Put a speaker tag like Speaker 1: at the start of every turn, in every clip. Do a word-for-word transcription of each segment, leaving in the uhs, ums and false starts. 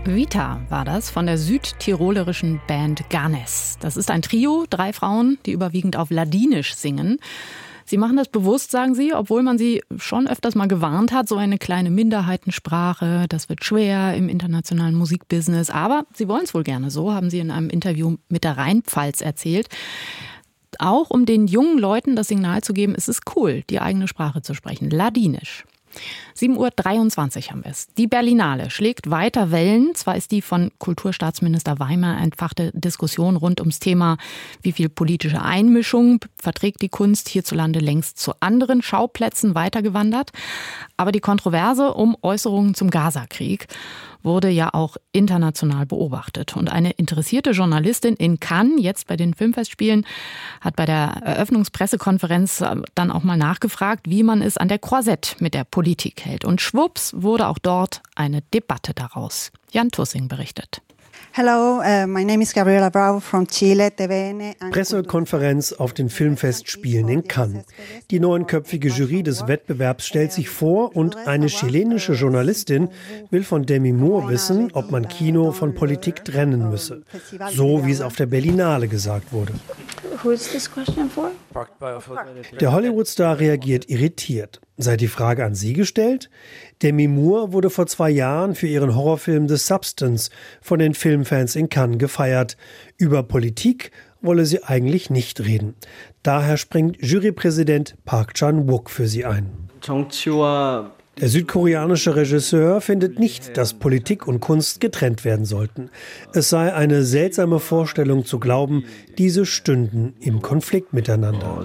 Speaker 1: Vita war das von der südtirolerischen Band Ganes. Das ist ein Trio, drei Frauen, die überwiegend auf Ladinisch singen. Sie machen das bewusst, sagen sie, obwohl man sie schon öfters mal gewarnt hat, so eine kleine Minderheitensprache, das wird schwer im internationalen Musikbusiness. Aber sie wollen es wohl gerne so, haben sie in einem Interview mit der Rheinpfalz erzählt. Auch um den jungen Leuten das Signal zu geben, es ist cool, die eigene Sprache zu sprechen, Ladinisch. sieben Uhr dreiundzwanzig haben wir es. Die Berlinale schlägt weiter Wellen. Zwar ist die von Kulturstaatsminister Weimer entfachte Diskussion rund ums Thema, wie viel politische Einmischung verträgt die Kunst hierzulande längst zu anderen Schauplätzen weitergewandert. Aber die Kontroverse um Äußerungen zum Gaza-Krieg wurde ja auch international beobachtet. Und eine interessierte Journalistin in Cannes, jetzt bei den Filmfestspielen, hat bei der Eröffnungspressekonferenz dann auch mal nachgefragt, wie man es an der Croisette mit der Politik hält. Und schwupps wurde auch dort eine Debatte daraus. Jan Tussing berichtet.
Speaker 2: Hello, uh, my name is Gabriela Bravo from Chile, T V N.
Speaker 3: Pressekonferenz auf den Filmfestspielen in Cannes. Die neunköpfige Jury des Wettbewerbs stellt sich vor und eine chilenische Journalistin will von Demi Moore wissen, ob man Kino von Politik trennen müsse. So wie es auf der Berlinale gesagt wurde.
Speaker 2: Who is this question for?
Speaker 3: Der Hollywood-Star reagiert irritiert. Sei die Frage an Sie gestellt? Demi Moore wurde vor zwei Jahren für ihren Horrorfilm The Substance von den Filmfans in Cannes gefeiert. Über Politik wolle sie eigentlich nicht reden. Daher springt Jurypräsident Park Chan-wook für sie ein. Der südkoreanische Regisseur findet nicht, dass Politik und Kunst getrennt werden sollten. Es sei eine seltsame Vorstellung zu glauben, diese stünden im Konflikt miteinander.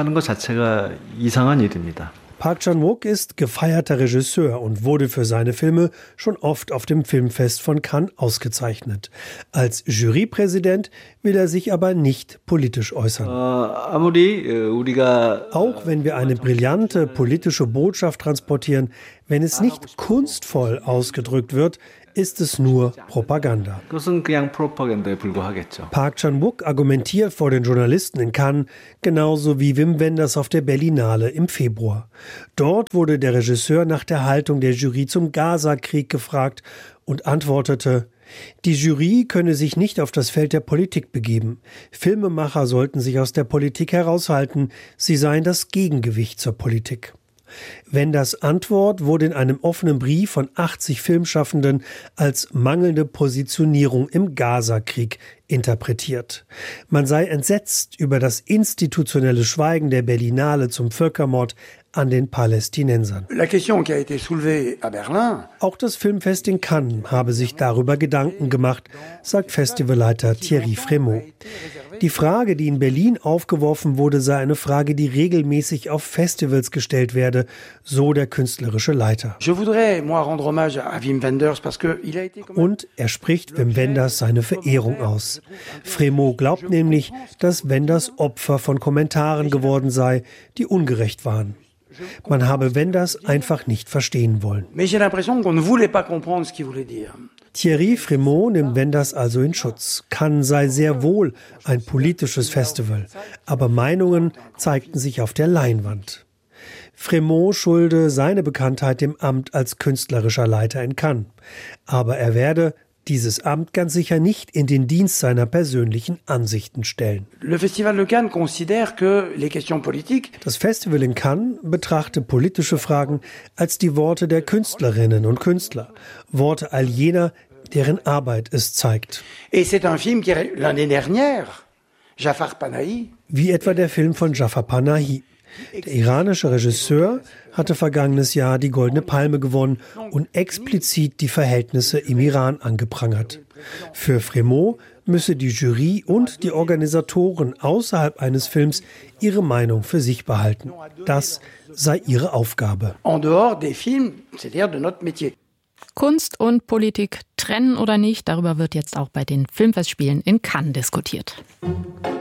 Speaker 3: Park Chan-wook ist gefeierter Regisseur und wurde für seine Filme schon oft auf dem Filmfest von Cannes ausgezeichnet. Als Jurypräsident will er sich aber nicht politisch äußern. Auch wenn wir eine brillante politische Botschaft transportieren, wenn es nicht kunstvoll ausgedrückt wird, ist es nur Propaganda. Park Chan-wook argumentiert vor den Journalisten in Cannes, genauso wie Wim Wenders auf der Berlinale im Februar. Dort wurde der Regisseur nach der Haltung der Jury zum Gaza-Krieg gefragt und antwortete: Die Jury könne sich nicht auf das Feld der Politik begeben. Filmemacher sollten sich aus der Politik heraushalten, sie seien das Gegengewicht zur Politik. Wenders Antwort wurde in einem offenen Brief von achtzig Filmschaffenden als mangelnde Positionierung im Gaza-Krieg interpretiert. Man sei entsetzt über das institutionelle Schweigen der Berlinale zum Völkermord an den Palästinensern. Auch das Filmfest in Cannes habe sich darüber Gedanken gemacht, sagt Festivalleiter Thierry Frémaux. Die Frage, die in Berlin aufgeworfen wurde, sei eine Frage, die regelmäßig auf Festivals gestellt werde, so der künstlerische Leiter. Und er spricht Wim Wenders seine Verehrung aus. Frémaux glaubt nämlich, dass Wenders Opfer von Kommentaren geworden sei, die ungerecht waren. Man habe Wenders einfach nicht verstehen wollen. Thierry Frémaux nimmt Wenders also in Schutz. Cannes sei sehr wohl ein politisches Festival, aber Meinungen zeigten sich auf der Leinwand. Frémaux schulde seine Bekanntheit dem Amt als künstlerischer Leiter in Cannes. Aber er werde dieses Amt ganz sicher nicht in den Dienst seiner persönlichen Ansichten stellen. Das Festival in Cannes betrachte politische Fragen als die Worte der Künstlerinnen und Künstler, Worte all jener, deren Arbeit es zeigt. Wie etwa der Film von Jafar Panahi. Der iranische Regisseur hatte vergangenes Jahr die Goldene Palme gewonnen und explizit die Verhältnisse im Iran angeprangert. Für Frémaux müsse die Jury und die Organisatoren außerhalb eines Films ihre Meinung für sich behalten. Das sei ihre Aufgabe.
Speaker 1: Kunst und Politik trennen oder nicht, darüber wird jetzt auch bei den Filmfestspielen in Cannes diskutiert.